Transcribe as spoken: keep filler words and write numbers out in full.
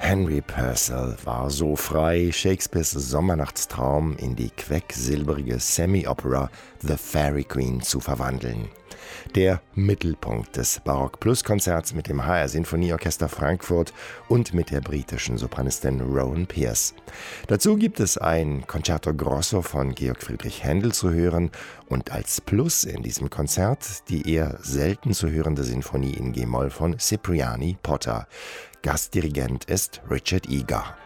Henry Purcell war so frei, Shakespeares Sommernachtstraum in die quecksilberige Semi-Opera The Fairy Queen zu verwandeln. Der Mittelpunkt des Barock-Plus-Konzerts mit dem H R Sinfonieorchester Frankfurt und mit der britischen Sopranistin Rowan Pierce. Dazu gibt es ein Concerto Grosso von Georg Friedrich Händel zu hören und als Plus in diesem Konzert die eher selten zu hörende Sinfonie in G-Moll von Cipriani Potter. Gastdirigent ist Richard Eager.